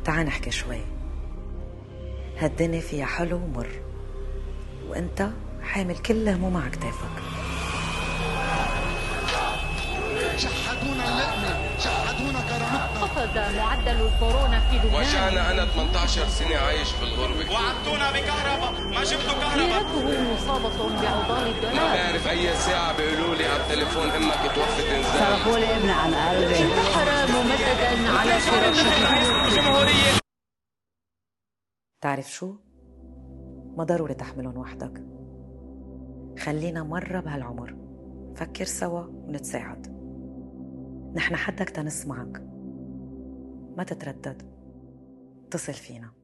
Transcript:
تعال نحكي شوي. هالدنيا فيها حلو ومر، وانت حامل كل هموم على كتافك. شحدونا اللقمة، شحدونا كرامتنا. خفض معدل الكورونا في لبنان. وجعنا أنا 18 سنة عايش في الغربة. وعدتونا بكهرباء، ما جبتوا كهرباء. ليرته مصابة بعضال الدولار. ما بعرف أي ساعة بيقولوا لي على التليفون أمك توفت إنزال. صرفوا لي ابن عن قلبي. انتحر ممددا على فراشه. الجمهورية. تعرف شو؟ ما ضروري تحملهم وحدك. خلينا مرة بهالعمر فكر سوا ونتساعد. نحن حدك تنسمعك، ما تتردد، اتصل فينا.